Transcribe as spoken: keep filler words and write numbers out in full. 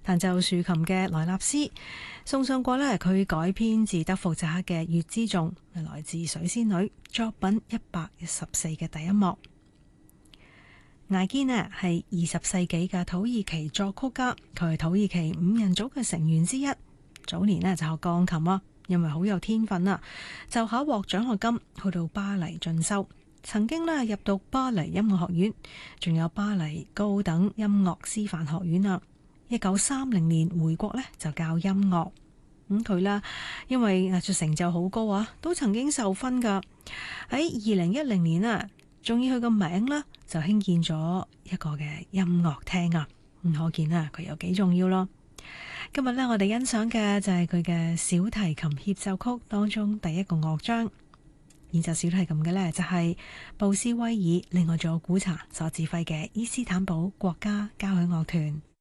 彈奏豎琴嘅萊納斯送上過呢，佢改編自德福扎克嘅《月之頌》，係來自水仙女作品一百一十四嘅第一幕。艾堅呢係二十世紀嘅土耳其作曲家，佢係土耳其五人組嘅成員之一。早年呢就學鋼琴啊，因為好有天分啊，就考獲獎學金去到巴黎進修。曾經呢入讀巴黎音樂學院，仲有巴黎高等音樂師範學院啊。一九三零年回國呢就教音樂。咁佢啦，因為藝術成就好高啊，都曾經受勳噶。喺二零一零年啊，仲以佢個名啦，就興建咗一個嘅音樂廳啊。咁可見啊，佢有幾重要咯。今日呢，我哋欣賞嘅就係佢嘅小提琴協奏曲當中第一個樂章。演奏小提琴嘅呢，就係布斯威爾，另外仲有古查所指揮嘅伊斯坦堡國家交響樂團。